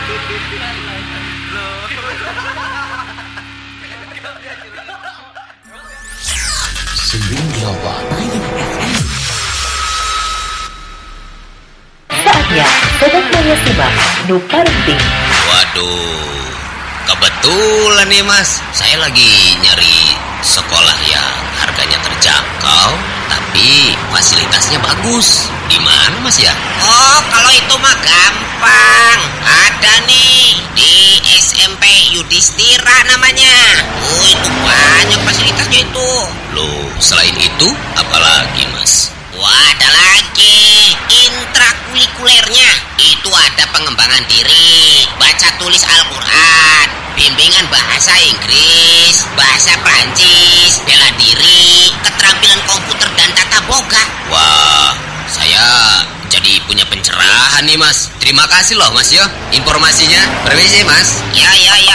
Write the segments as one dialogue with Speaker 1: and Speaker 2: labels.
Speaker 1: Saatnya Sobat Maya simak Nu Parenting.
Speaker 2: Waduh, kebetulan nih Mas, saya lagi nyari sekolah yang harganya terjangkau tapi fasilitasnya bagus. Di mana Mas ya?
Speaker 3: Oh, kalau itu mah gampang. Ada nih di SMP Yudhistira namanya. Oh, itu banyak fasilitasnya itu.
Speaker 2: Loh, selain itu apalagi Mas?
Speaker 3: Wah, ada lagi intrakurikulernya. Itu ada pengembangan diri, baca tulis Al-Quran, bimbingan bahasa Inggris, bahasa Prancis, bela diri, keterampilan komputer dan tata boga.
Speaker 2: Wah, saya jadi punya pencerahan nih Mas. Terima kasih loh Mas ya informasinya. Permisi Mas.
Speaker 3: Ya.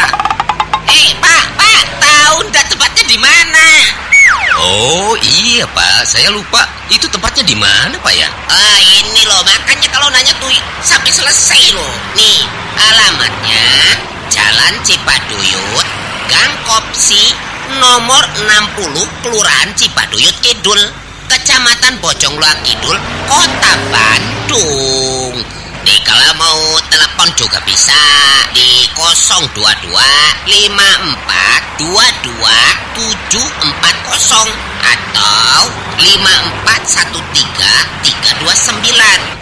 Speaker 3: Pak, tahu ndak tempatnya di mana?
Speaker 2: Oh iya Pak, saya lupa. Itu tempatnya di mana Pak ya?
Speaker 3: Ini loh, makanya kalau nanya tuh sampai selesai loh. Nih, alamatnya Jalan Cipaduyut, Gang Kopsi, nomor 60, Kelurahan Cipaduyut Kidul, Kecamatan Bojongloa Kidul, Kota Bandung. Nih, kalau mau telepon juga bisa di 022 54 22 740 atau 5413 329.